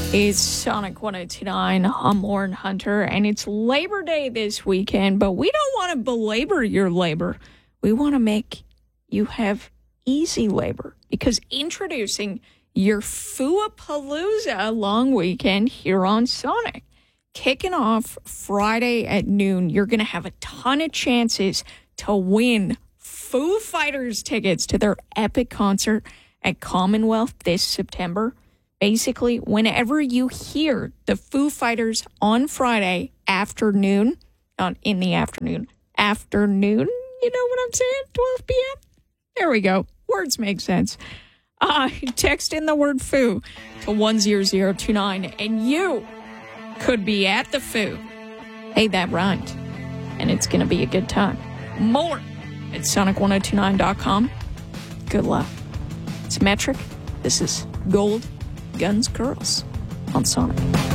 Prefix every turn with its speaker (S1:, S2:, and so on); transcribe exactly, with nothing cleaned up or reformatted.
S1: It's Sonic one oh two point nine. I'm Lauren Hunter, and it's Labor Day this weekend, but we don't want to belabor your labor. We want to make you have easy labor, because introducing your Foo-a-Palooza long weekend here on Sonic. Kicking off Friday at noon, you're going to have a ton of chances to win Foo Fighters tickets to their epic concert at Commonwealth this September. Basically, whenever you hear the Foo Fighters on Friday afternoon, not in the afternoon, afternoon, you know what I'm saying? twelve p.m. There we go. Words make sense. Uh, text in the word Foo to one zero zero two nine, and you could be at the Foo. Hey, that rhymed. And it's going to be a good time. More at sonic one oh two nine dot com. Good luck. It's Metric. This is Gold Guns Girls on Sonic.